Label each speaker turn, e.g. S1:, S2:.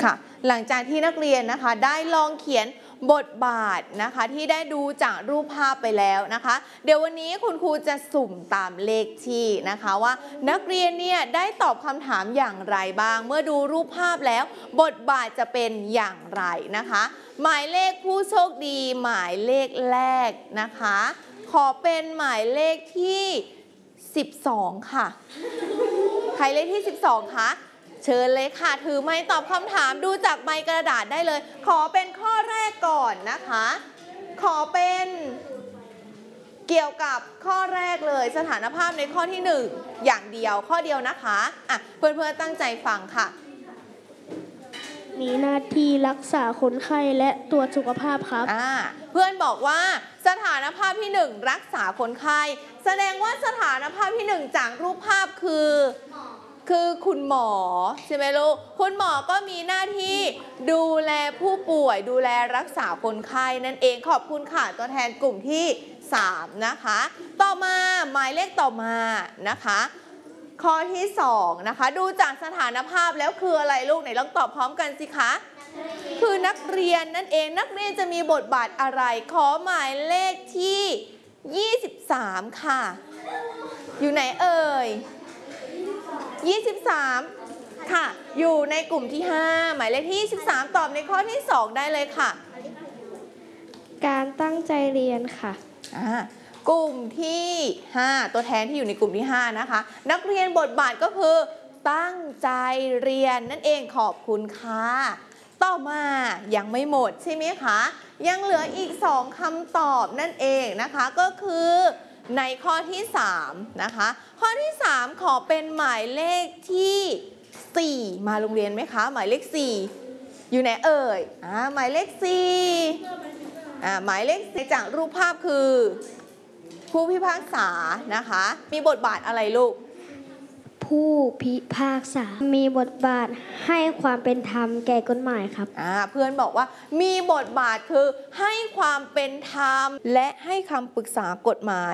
S1: ค่ะหลังจากที่นักเรียนนะคะได้ลองเขียนบทบาทนะคะที่ได้ดูจากรูปภาพไปแล้วนะคะเดี๋ยววันนี้คุณครูจะสุ่มตามเลขที่นะคะว่านักเรียนเนี่ยได้ตอบคำถามอย่างไรบ้างเมื่อดูรูปภาพแล้วบทบาทจะเป็นอย่างไรนะคะหมายเลขผู้โชคดีหมายเลขแรกนะคะขอเป็นหมายเลขที่12ค่ะใครเลขที่12คะเชิญเลยค่ะถือไมค์ตอบคำถามดูจากไมค์กระดาษได้เลยขอเป็นข้อแรกก่อนนะคะขอเป็นเกี่ยวกับข้อแรกเลยสถานภาพในข้อที่1อย่างเดียวข้อเดียวนะคะอ่ะเพื่อนๆตั้งใจฟังค่ะ
S2: มีหน้าที่รักษาคนไข้และตรวจสุขภาพครับ
S1: เพื่อนบอกว่าสถานภาพที่1รักษาคนไข้แสดงว่าสถานภาพที่1จากรูปภาพคือคุณหมอใช่ไหมลูกคุณหมอก็มีหน้าที่ดูแลผู้ป่วยดูแลรักษาคนไข้นั่นเองขอบคุณค่ะตัวแทนกลุ่มที่3นะคะต่อมาหมายเลขต่อมานะคะข้อที่2นะคะดูจากสถานภาพแล้วคืออะไรลูกไหนลองตอบพร้อมกันสิคะคือนักเรียนนั่นเองนักเรียนจะมีบทบาทอะไรขอหมายเลขที่23ค่ะอยู่ไหนเอ่ย23ค่ะอยู่ในกลุ่มที่5หมายเลขที่23ตอบในข้อที่2ได้เลยค่ะ
S2: การตั้งใจเรียนค่ะ
S1: กลุ่มที่5ตัวแทนที่อยู่ในกลุ่มที่5นะคะนักเรียนบทบาทก็คือตั้งใจเรียนนั่นเองขอบคุณค่ะต่อมายังไม่หมดใช่ไหมคะยังเหลืออีก2คำตอบนั่นเองนะคะก็คือในข้อที่3นะคะข้อที่3ขอเป็นหมายเลขที่4มาโรงเรียนไหมคะหมายเลข4อยู่ไหนเอ่ยหมายเลข4หมายเลข4จากรูปภาพคือผู้พิพากษานะคะมีบทบาทอะไรลูก
S2: ผู้พิพากษามีบทบาทให้ความเป็นธรรมแก่กฎหมายครับ
S1: เพื่อนบอกว่ามีบทบาทคือให้ความเป็นธรรมและให้คำปรึกษากฎหมาย